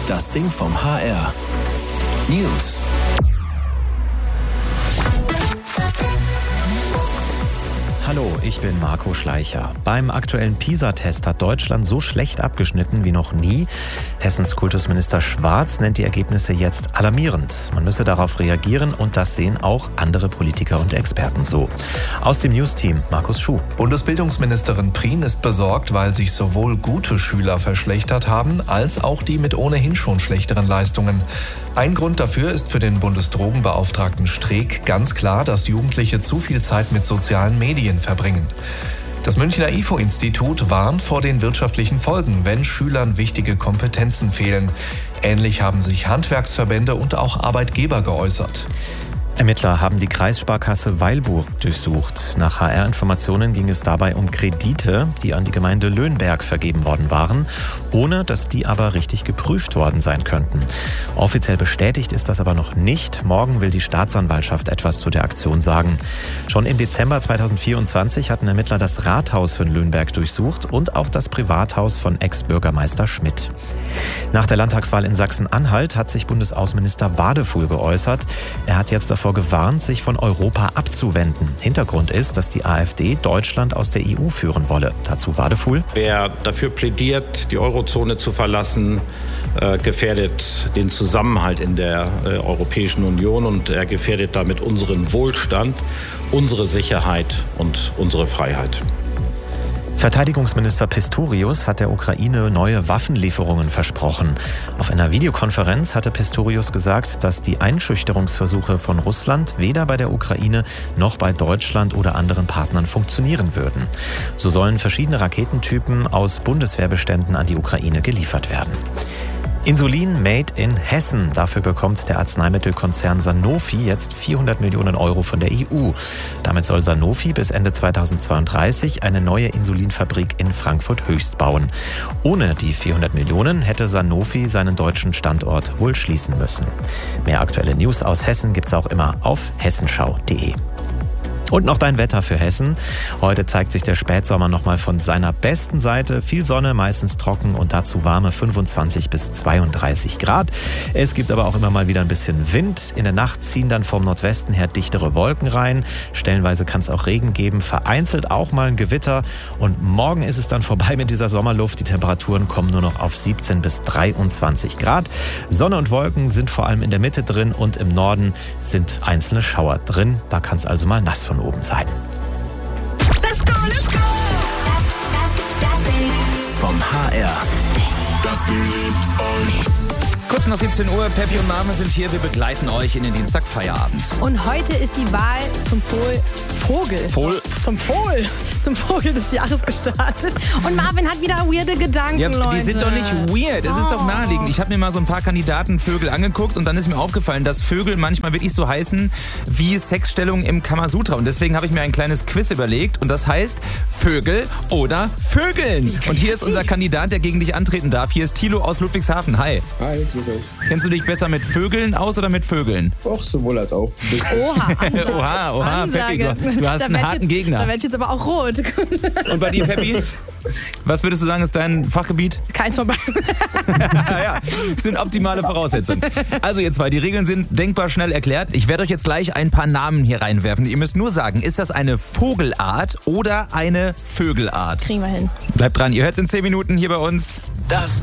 Das Ding vom HR. News. Hallo, ich bin Marco Schleicher. Beim aktuellen PISA-Test hat Deutschland so schlecht abgeschnitten wie noch nie. Hessens Kultusminister Schwarz nennt die Ergebnisse jetzt alarmierend. Man müsse darauf reagieren und das sehen auch andere Politiker und Experten so. Aus dem News-Team Markus Schuh. Bundesbildungsministerin Prien ist besorgt, weil sich sowohl gute Schüler verschlechtert haben, als auch die mit ohnehin schon schlechteren Leistungen. Ein Grund dafür ist für den Bundesdrogenbeauftragten Streeck ganz klar, dass Jugendliche zu viel Zeit mit sozialen Medien verbringen. Das Münchner IFO-Institut warnt vor den wirtschaftlichen Folgen, wenn Schülern wichtige Kompetenzen fehlen. Ähnlich haben sich Handwerksverbände und auch Arbeitgeber geäußert. Ermittler haben die Kreissparkasse Weilburg durchsucht. Nach HR-Informationen ging es dabei um Kredite, die an die Gemeinde Löhnberg vergeben worden waren, ohne dass die aber richtig geprüft worden sein könnten. Offiziell bestätigt ist das aber noch nicht. Morgen will die Staatsanwaltschaft etwas zu der Aktion sagen. Schon im Dezember 2024 hatten Ermittler das Rathaus von Löhnberg durchsucht und auch das Privathaus von Ex-Bürgermeister Schmidt. Nach der Landtagswahl in Sachsen-Anhalt hat sich Bundesaußenminister Wadefuhl geäußert. Er hat jetzt davor gewarnt, sich von Europa abzuwenden. Hintergrund ist, dass die AfD Deutschland aus der EU führen wolle. Dazu Wadefuhl. Wer dafür plädiert, die Eurozone zu verlassen, gefährdet den Zusammenhalt in der Europäischen Union und er gefährdet damit unseren Wohlstand, unsere Sicherheit und unsere Freiheit. Verteidigungsminister Pistorius hat der Ukraine neue Waffenlieferungen versprochen. Auf einer Videokonferenz hatte Pistorius gesagt, dass die Einschüchterungsversuche von Russland weder bei der Ukraine noch bei Deutschland oder anderen Partnern funktionieren würden. So sollen verschiedene Raketentypen aus Bundeswehrbeständen an die Ukraine geliefert werden. Insulin made in Hessen. Dafür bekommt der Arzneimittelkonzern Sanofi jetzt 400 Millionen Euro von der EU. Damit soll Sanofi bis Ende 2032 eine neue Insulinfabrik in Frankfurt-Höchst bauen. Ohne die 400 Millionen hätte Sanofi seinen deutschen Standort wohl schließen müssen. Mehr aktuelle News aus Hessen gibt's auch immer auf hessenschau.de. Und noch dein Wetter für Hessen. Heute zeigt sich der Spätsommer nochmal von seiner besten Seite. Viel Sonne, meistens trocken und dazu warme 25 bis 32 Grad. Es gibt aber auch immer mal wieder ein bisschen Wind. In der Nacht ziehen dann vom Nordwesten her dichtere Wolken rein. Stellenweise kann es auch Regen geben, vereinzelt auch mal ein Gewitter. Und morgen ist es dann vorbei mit dieser Sommerluft. Die Temperaturen kommen nur noch auf 17 bis 23 Grad. Sonne und Wolken sind vor allem in der Mitte drin und im Norden sind einzelne Schauer drin. Da kann es also mal nass von oben sein. Let's go, let's go! Das Ding vom HR. Das Ding liebt euch. Kurz nach 17 Uhr, Peppi und Marvin sind hier. Wir begleiten euch in den Dienstagfeierabend. Und heute ist die Wahl zum Vogel des Jahres gestartet. Und Marvin hat wieder weirde Gedanken, Ja, Leute. die sind doch nicht weird. Es ist doch naheliegend. Ich habe mir mal so ein paar Kandidatenvögel angeguckt und dann ist mir aufgefallen, dass Vögel manchmal wirklich so heißen wie Sexstellungen im Kamasutra. Und deswegen habe ich mir ein kleines Quiz überlegt und das heißt Vögel oder Vögeln. Und hier ist unser Kandidat, der gegen dich antreten darf. Hier ist Thilo aus Ludwigshafen. Hi. Hi, grüß euch. Kennst du dich besser mit Vögeln aus oder mit Vögeln? Auch sowohl als auch. Oha, Peppi, du hast einen harten Gegner. Da werd ich jetzt aber auch rot. Und bei dir, Peppi? Was würdest du sagen, ist dein Fachgebiet? Keins von beiden. Ja, sind optimale Voraussetzungen. Also ihr zwei, die Regeln sind denkbar schnell erklärt. Ich werde euch jetzt gleich ein paar Namen hier reinwerfen. Ihr müsst nur sagen, ist das eine Vogelart oder eine Vögelart? Kriegen wir hin. Bleibt dran, ihr hört es in 10 Minuten hier bei uns. Das